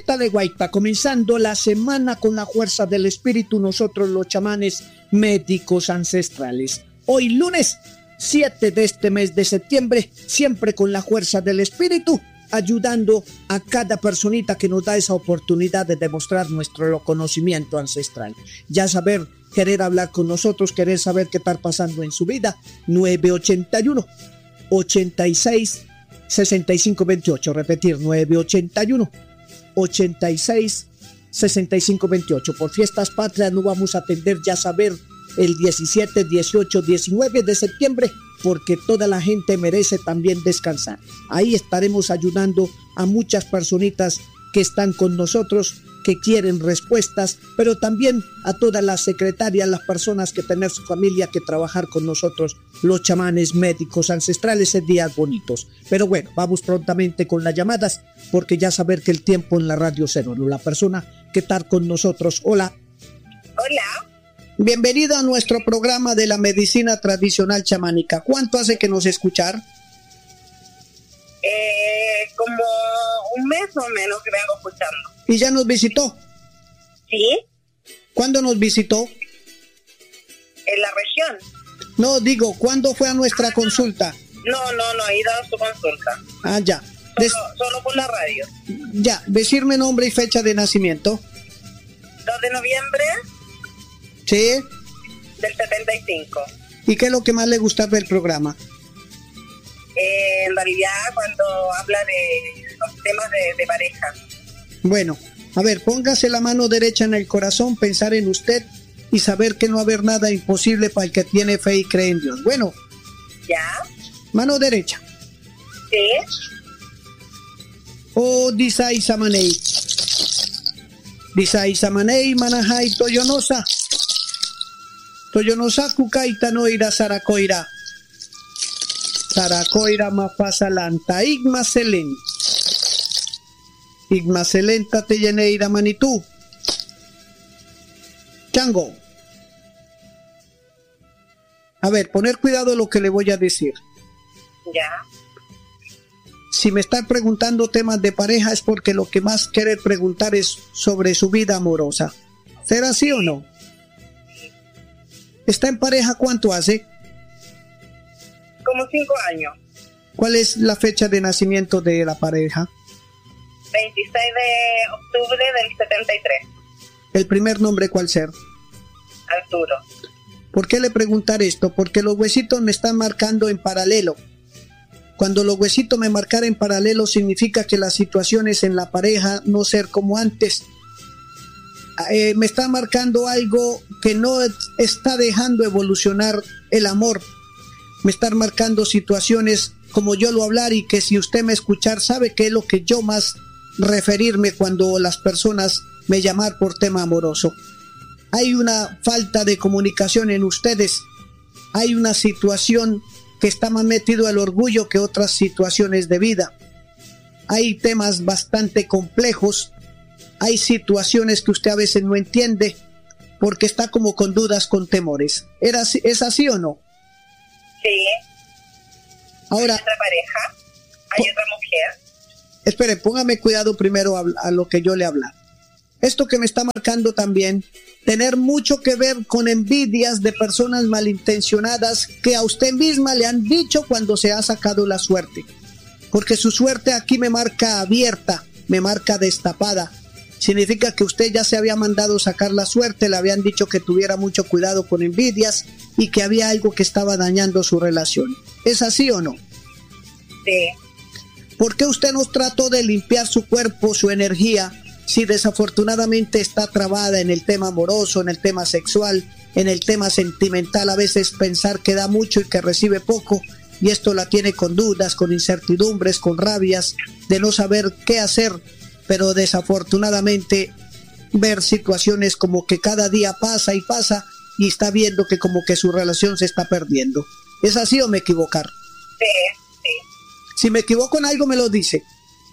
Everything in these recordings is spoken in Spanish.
Tierrita de Guaita, comenzando la semana con la fuerza del espíritu, nosotros los chamanes médicos ancestrales. Hoy lunes 7 de este mes de septiembre, siempre con la fuerza del espíritu, ayudando a cada personita que nos da esa oportunidad de demostrar nuestro conocimiento ancestral. Ya saber, querer hablar con nosotros, querer saber qué está pasando en su vida, 981 86 65 28, repetir, 981 86 65 28. Por fiestas patrias no vamos a atender, ya saber, el 17, 18, 19 de septiembre, porque toda la gente merece también descansar. Ahí estaremos ayudando a muchas personitas que están con nosotros, que quieren respuestas, pero también a todas las secretarias, las personas que tienen su familia que trabajar con nosotros, los chamanes médicos ancestrales en días bonitos. Pero bueno, vamos prontamente con las llamadas, porque ya saber que el tiempo en la radio cero, la persona que está con nosotros. Hola. Hola. Bienvenido a nuestro programa de la medicina tradicional chamánica. ¿Cuánto hace que nos escuchar? Como un mes o menos que vengo escuchando. ¿Y ya nos visitó? ¿Sí? ¿Cuándo nos visitó? En la región. No, digo, ¿cuándo fue a nuestra consulta? No, he ido a su consulta. Ah, ya. Solo por la radio. Ya, decirme nombre y fecha de nacimiento. 2 de noviembre. Sí. Del 75. ¿Y qué es lo que más le gusta del programa? En realidad, cuando habla de los temas de pareja. Bueno, a ver, póngase la mano derecha en el corazón, pensar en usted y saber que no va a haber nada imposible para el que tiene fe y cree en Dios. Bueno. ¿Ya? Mano derecha. Sí. Oh, Disai Samanei. Disai Samanei, Manahai, Toyonosa. Toyonosa, Kukaita Noira, Saracoira. Saracoira, Mafasalanta, Igmaselen. Igmaselenta, Teyeneira, Manitú. Chango. A ver, poner cuidado a lo que le voy a decir. Ya. Si me está preguntando temas de pareja es porque lo que más quiere preguntar es sobre su vida amorosa. ¿Será así o no? ¿Está en pareja cuánto hace? Como 5 años. ¿Cuál es la fecha de nacimiento de la pareja? 26 de octubre del 73. ¿El primer nombre cuál ser? Arturo. ¿Por qué le preguntar esto? Porque los huesitos me están marcando en paralelo. Cuando los huesitos me marcan en paralelo significa que las situaciones en la pareja no ser como antes. Me está marcando algo que no está dejando evolucionar el amor. Me están marcando situaciones como yo lo hablar y que si usted me escuchar sabe que es lo que yo más referirme cuando las personas me llaman por tema amoroso. Hay una falta de comunicación en ustedes. Hay una situación que está más metido el orgullo que otras situaciones de vida. Hay temas bastante complejos. Hay situaciones que usted a veces no entiende porque está como con dudas, con temores. ¿Es así o no? Sí. Ahora, ¿hay otra pareja? ¿Hay otra mujer? Espere, póngame cuidado primero a lo que yo le habla. Esto que me está marcando también, tener mucho que ver con envidias de personas malintencionadas que a usted misma le han dicho cuando se ha sacado la suerte. Porque su suerte aquí me marca abierta, me marca destapada. Significa que usted ya se había mandado sacar la suerte, le habían dicho que tuviera mucho cuidado con envidias y que había algo que estaba dañando su relación. ¿Es así o no? Sí. ¿Por qué usted no trató de limpiar su cuerpo, su energía, si desafortunadamente está trabada en el tema amoroso, en el tema sexual, en el tema sentimental? A veces pensar que da mucho y que recibe poco, y esto la tiene con dudas, con incertidumbres, con rabias, de no saber qué hacer, pero desafortunadamente ver situaciones como que cada día pasa y pasa, y está viendo que como que su relación se está perdiendo. ¿Es así o me equivocar? Sí. Si me equivoco en algo me lo dice.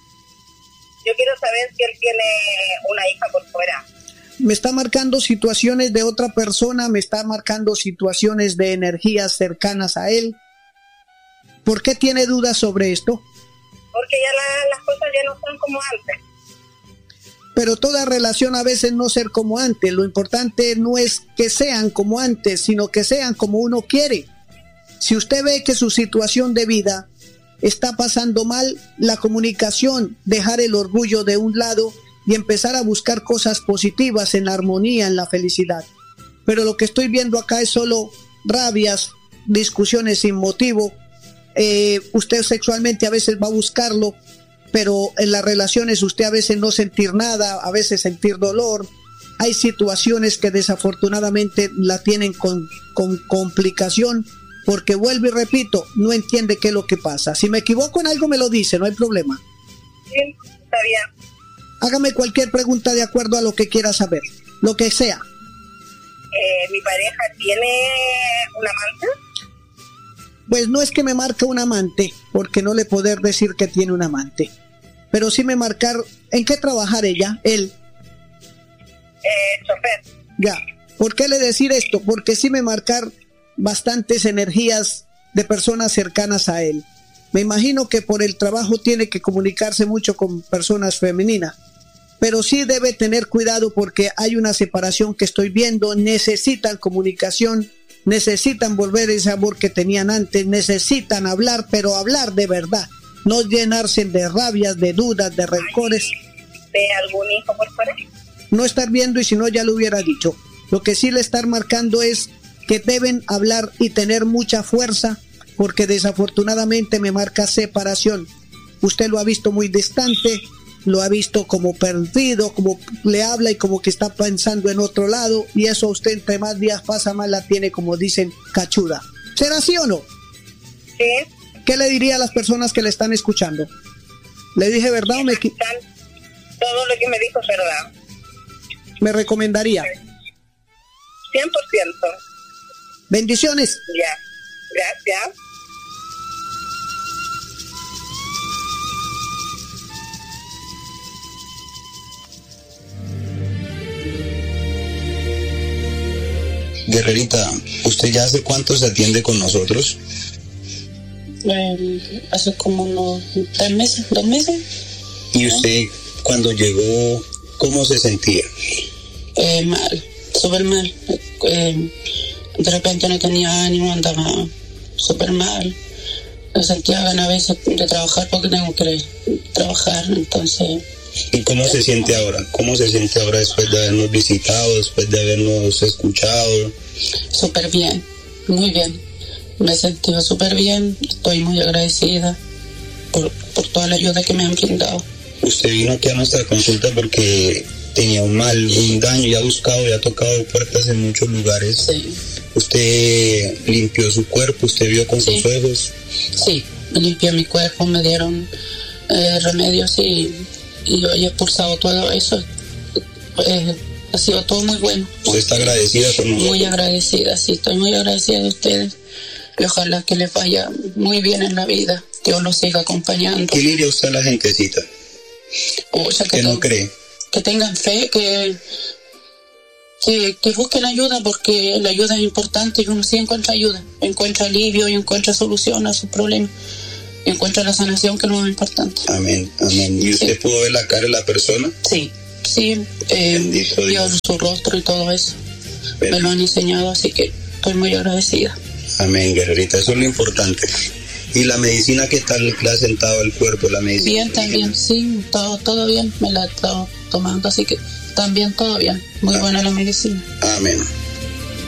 Yo quiero saber si él tiene una hija por fuera. Me está marcando situaciones de otra persona, me está marcando situaciones de energías cercanas a él. ¿Por qué tiene dudas sobre esto? Porque ya las cosas ya no son como antes. Pero toda relación a veces no ser como antes. Lo importante no es que sean como antes, sino que sean como uno quiere. Si usted ve que su situación de vida está pasando mal, la comunicación, dejar el orgullo de un lado y empezar a buscar cosas positivas en la armonía, en la felicidad. Pero lo que estoy viendo acá es solo rabias, discusiones sin motivo. Usted sexualmente a veces va a buscarlo, pero en las relaciones usted a veces no sentir nada, a veces sentir dolor. Hay situaciones que desafortunadamente la tienen con complicación, porque vuelvo y repito, no entiende qué es lo que pasa. Si me equivoco en algo me lo dice, no hay problema. Sí, está bien. Hágame cualquier pregunta de acuerdo a lo que quiera saber, lo que sea. ¿Mi pareja tiene un amante? Pues no es que me marque un amante, porque no le poder decir que tiene un amante, pero sí me marcar en qué trabajar ella, él. Chofer. Ya, ¿por qué le decir esto? Porque sí me marcar bastantes energías de personas cercanas a él. Me imagino que por el trabajo tiene que comunicarse mucho con personas femeninas, pero sí debe tener cuidado porque hay una separación que estoy viendo. Necesitan comunicación, necesitan volver ese amor que tenían antes, necesitan hablar, pero hablar de verdad, no llenarse de rabias, de dudas, de rencores. ¿De algún hijo por fuera? No estar viendo, y si no ya lo hubiera dicho. Lo que sí le estar marcando es que deben hablar y tener mucha fuerza, porque desafortunadamente me marca separación. Usted lo ha visto muy distante, lo ha visto como perdido, como le habla y como que está pensando en otro lado, y eso usted entre más días pasa más la tiene, como dicen, cachuda. ¿Será así o no? Sí. ¿Qué le diría a las personas que le están escuchando? ¿Le dije verdad o me Todo lo que me dijo es verdad. me recomendaría? 100%. Bendiciones. Ya. Gracias. Guerrerita, ¿usted ya hace cuánto se atiende con nosotros? Hace como unos 3 meses, 2 meses. ¿Y usted cuando llegó, cómo se sentía? Mal, súper mal. De repente no tenía ánimo, andaba súper mal. No sentía ganas a veces de trabajar porque tengo que trabajar, entonces... ¿Y cómo se siente ahora? ¿Cómo se siente ahora después de habernos visitado, después de habernos escuchado? Súper bien, muy bien. Me he sentido súper bien, estoy muy agradecida por toda la ayuda que me han brindado. Usted vino aquí a nuestra consulta porque tenía un daño, y ha buscado y ha tocado puertas en muchos lugares. Sí. Usted limpió su cuerpo, usted vio con sus ojos. Sí, me limpié mi cuerpo, me dieron remedios y yo he expulsado todo eso. Ha sido todo muy bueno. ¿Usted está agradecida con nosotros? Muy agradecida, sí, estoy muy agradecida de ustedes. Y ojalá que les vaya muy bien en la vida, que Dios los siga acompañando. ¿Qué le diría usted a la gentecita? Que no cree. Que tengan fe, que busquen ayuda, porque la ayuda es importante y uno sí encuentra ayuda, encuentra alivio y encuentra solución a sus problemas, y encuentra la sanación, que es lo más importante. Amén, amén. ¿Y usted pudo ver la cara de la persona? Sí, vio su rostro y todo eso. Me lo han enseñado, así que estoy muy agradecida. Amén, guerrerita, eso es lo importante. ¿Y la medicina qué tal le ha sentado el cuerpo, la medicina? Bien, también, sí, todo bien, me la he estado tomando, así que también todo bien, muy buena la medicina. Amén.